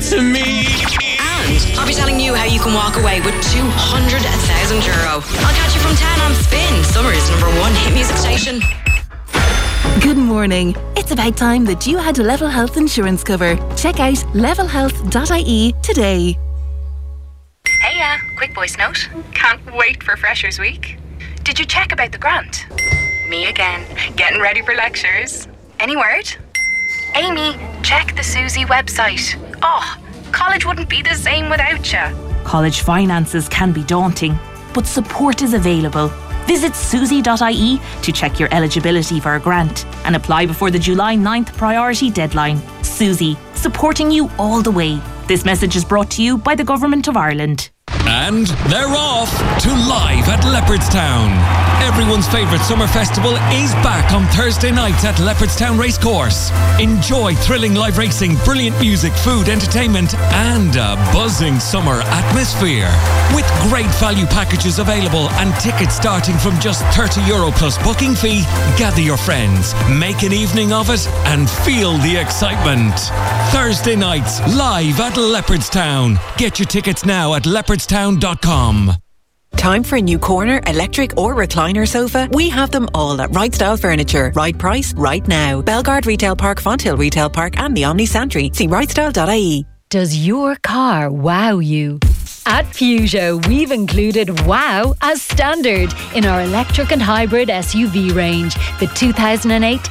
to me. And I'll be telling you how you can walk away with €200,000. I'll catch you from 10 on Spin, Summer's #1 hit music station. Good morning. It's about time that you had Level Health insurance cover. Check out levelhealth.ie today. Hey, quick voice note. Can't wait for Freshers Week. Did you check about the grant? Me again, getting ready for lectures. Any word? Amy, check the Susie website. Oh, college wouldn't be the same without you. College finances can be daunting, but support is available. Visit susie.ie to check your eligibility for a grant and apply before the July 9th priority deadline. Susie, supporting you all the way. This message is brought to you by the Government of Ireland. And they're off to Live at Leopardstown. Everyone's favourite summer festival is back on Thursday nights at Leopardstown Racecourse. Enjoy thrilling live racing, brilliant music, food, entertainment and a buzzing summer atmosphere. With great value packages available and tickets starting from just €30 plus booking fee, gather your friends, make an evening of it and feel the excitement. Thursday nights, live at Leopardstown. Get your tickets now at leopardstown.com. Time for a new corner, electric or recliner sofa? We have them all at Right Style Furniture. Right price, right now. Belgard Retail Park, Fonthill Retail Park and the Omni Santry. See rightstyle.ie. Does your car wow you? At Peugeot, we've included wow as standard in our electric and hybrid SUV range. The 2008,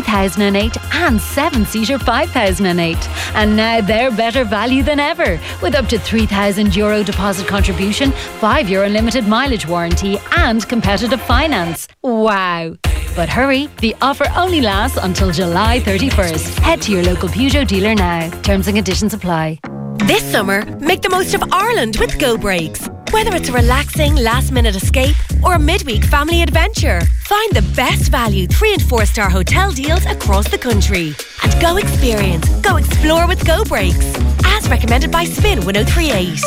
3008 and 7-seater 5008. And now they're better value than ever, with up to €3,000 deposit contribution, €5 unlimited mileage warranty and competitive finance. Wow. But hurry, the offer only lasts until July 31st. Head to your local Peugeot dealer now. Terms and conditions apply. This summer, make the most of Ireland with Go Breaks. Whether it's a relaxing last-minute escape or a midweek family adventure, find the best value 3- and 4-star hotel deals across the country. And go experience, go explore with Go Breaks. As recommended by Spin 1038.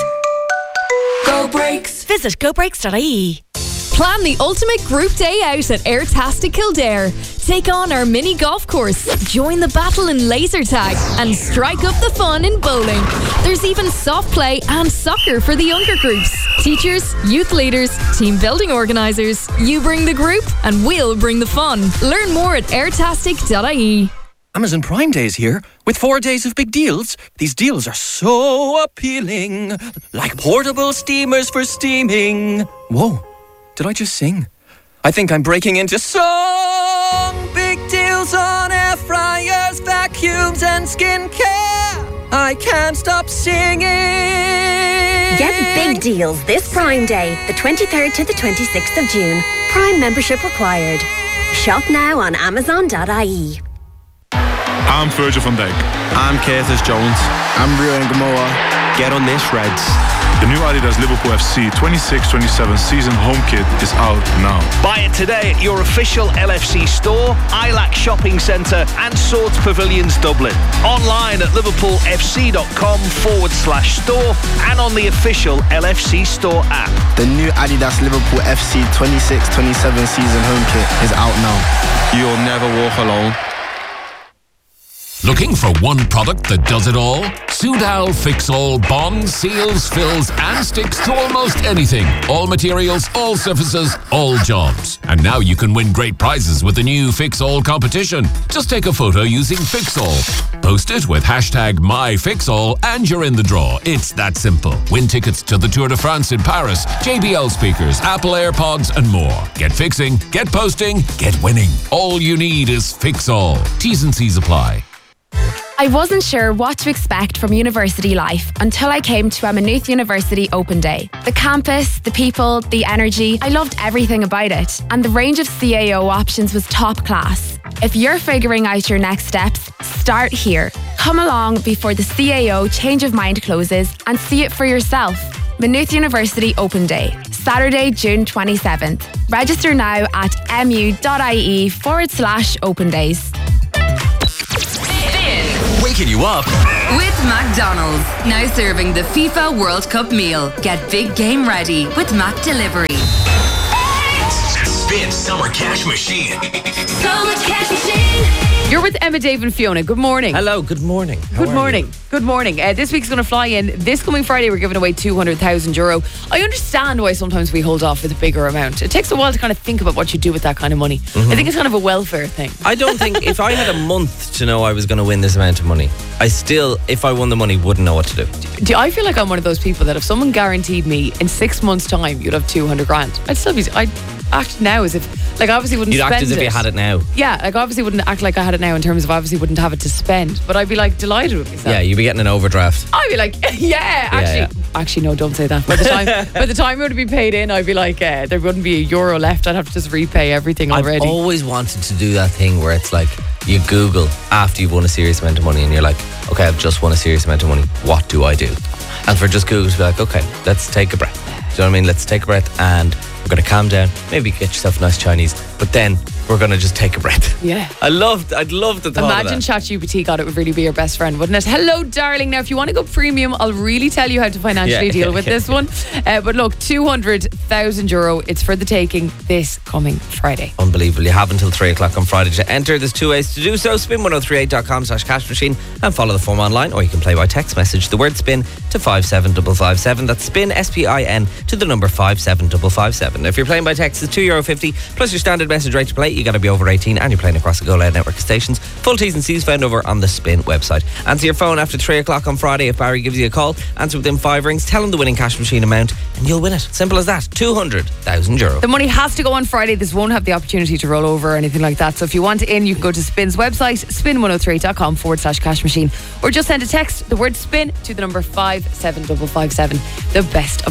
Go Breaks. Visit gobreaks.ie. Plan the ultimate group day out at Airtastic Kildare. Take on our mini golf course, join the battle in laser tag and strike up the fun in bowling. There's even soft play and soccer for the younger groups. Teachers, youth leaders, team building organisers. You bring the group and we'll bring the fun. Learn more at airtastic.ie. Amazon Prime Day is here with 4 days of big deals. These deals are so appealing, like portable steamers for steaming. Whoa. Did I just sing? I think I'm breaking into song. Big deals on air fryers, vacuums and skincare. I can't stop singing. Get big deals this Prime Day, the 23rd to the 26th of June. Prime membership required. Shop now on Amazon.ie. I'm Virgil van Dijk. I'm Curtis Jones. I'm Ruben Gamoa. Get on this, Reds. The new Adidas Liverpool FC 26-27 season home kit is out now. Buy it today at your official LFC store, ILAC Shopping Centre and Swords Pavilions Dublin. Online at liverpoolfc.com/store and on the official LFC store app. The new Adidas Liverpool FC 26-27 season home kit is out now. You'll never walk alone. Looking for one product that does it all? Soudal Fix-All bonds, seals, fills and sticks to almost anything. All materials, all surfaces, all jobs. And now you can win great prizes with the new Fix-All competition. Just take a photo using Fix-All. Post it with hashtag MyFixAll and you're in the draw. It's that simple. Win tickets to the Tour de France in Paris, JBL speakers, Apple AirPods and more. Get fixing, get posting, get winning. All you need is Fix-All. T's and C's apply. I wasn't sure what to expect from university life until I came to Maynooth University Open Day. The campus, the people, the energy, I loved everything about it. And the range of CAO options was top class. If you're figuring out your next steps, start here. Come along before the CAO change of mind closes and see it for yourself. Maynooth University Open Day, Saturday, June 27th. Register now at mu.ie/open days. Waking you up with McDonald's. Now serving the FIFA World Cup meal. Get big game ready with Mac Delivery. Spin Summer Cash Machine. Summer Cash Machine. You're with Emma, Dave and Fiona. Good morning. Hello, good morning. Good morning. Good morning. This week's going to fly in. This coming Friday, we're giving away €200,000. I understand why sometimes we hold off with a bigger amount. It takes a while to kind of think about what you do with that kind of money. I think it's kind of a welfare thing. I don't think, if I had a month to know I was going to win this amount of money, I still, if I won the money, wouldn't know what to do. I feel like I'm one of those people that if someone guaranteed me in 6 months' time you'd have 200 grand, I'd act now as if, like, I obviously wouldn't spend it. You'd act as if you had it now. Yeah, like, obviously wouldn't act like I had it now in terms of obviously wouldn't have it to spend, but I'd be like delighted with myself. Yeah, you'd be getting an overdraft. I'd be like, actually no, don't say that. By the time it would be paid in, I'd be like, there wouldn't be €1 left. I'd have to just repay everything already. I've always wanted to do that thing where it's like you Google after you've won a serious amount of money and you're like, okay, I've just won a serious amount of money. What do I do? And for just Google to be like, okay, let's take a breath. Do you know what I mean? Let's take a breath and we're going to calm down. Maybe get yourself a nice Chinese, but then we're going to just take a breath. Yeah. I'd love the thought Imagine of that. ChatGPT got it, would really be your best friend, wouldn't it? Hello, darling. Now, if you want to go premium, I'll really tell you how to financially deal with this one. But look, €200,000. It's for the taking this coming Friday. Unbelievable. You have until 3 o'clock on Friday to enter. There's 2 ways to do so. Spin1038.com/cash machine and follow the form online, or you can play by text message the word spin to 57557. That's spin, SPIN, to the number 57557. If you're playing by text, it's €2.50 plus your standard message rate to play. You got to be over 18 and you're playing across the Go Loud network of stations. Full T's and C's found over on the Spin website. Answer your phone after 3 o'clock on Friday. If Barry gives you a call, answer within 5 rings, tell him the winning cash machine amount and you'll win it. Simple as that. €200,000. The money has to go on Friday. This won't have the opportunity to roll over or anything like that. So if you want in, you can go to Spin's website, spin1038.com/cash machine, or just send a text, the word spin, to the number 57557. The best of